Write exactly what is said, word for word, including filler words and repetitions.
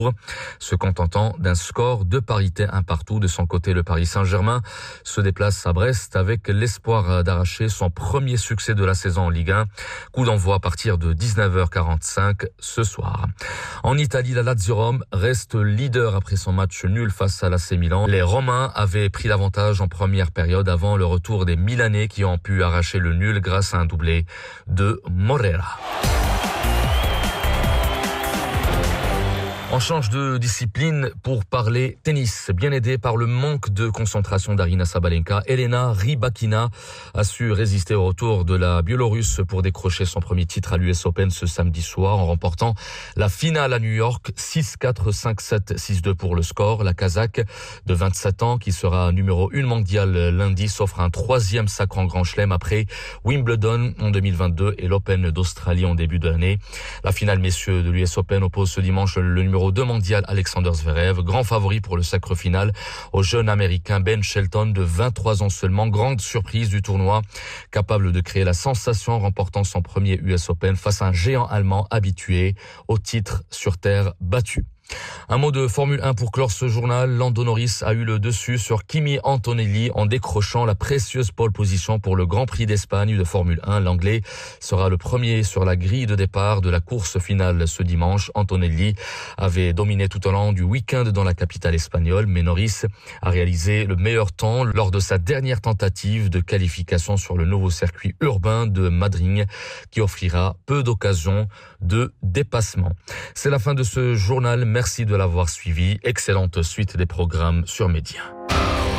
se contentant d'un score de parité un partout. De son côté, le Paris Saint-Germain se déplace à Brest avec l'espoir d'arracher son premier succès de la saison en Ligue un. Coup d'envoi à partir de dix-neuf heures quarante-cinq ce soir. En Italie, la Lazio Rome reste leader après son match nul face à l'A C Milan. Les Romains avaient pris l'avantage en première période avant le retour des Milanais qui ont pu arracher le nul grâce à un doublé de Morera. On change de discipline pour parler tennis. Bien aidée par le manque de concentration d'Aryna Sabalenka, Elena Rybakina a su résister au retour de la Biélorusse pour décrocher son premier titre à l'U S Open ce samedi soir en remportant la finale à New York six quatre, cinq sept, six deux pour le score. La Kazakh de vingt-sept ans qui sera numéro un mondial lundi s'offre un troisième sacre en Grand Chelem après Wimbledon en deux mille vingt-deux et l'Open d'Australie en début d'année. La finale messieurs de l'U S Open oppose ce dimanche le numéro deux mondial Alexander Zverev, grand favori pour le sacre final au jeune américain Ben Shelton de vingt-trois ans seulement. Grande surprise du tournoi, capable de créer la sensation en remportant son premier U S Open face à un géant allemand habitué au titre sur terre battue. Un mot de Formule un pour clore ce journal. Lando Norris a eu le dessus sur Kimi Antonelli en décrochant la précieuse pole position pour le Grand Prix d'Espagne de Formule un. L'Anglais sera le premier sur la grille de départ de la course finale ce dimanche. Antonelli avait dominé tout au long du week-end dans la capitale espagnole, mais Norris a réalisé le meilleur temps lors de sa dernière tentative de qualification sur le nouveau circuit urbain de Madrid qui offrira peu d'occasions de dépassement. C'est la fin de ce journal. Merci de l'avoir suivi. Excellente suite des programmes sur Média.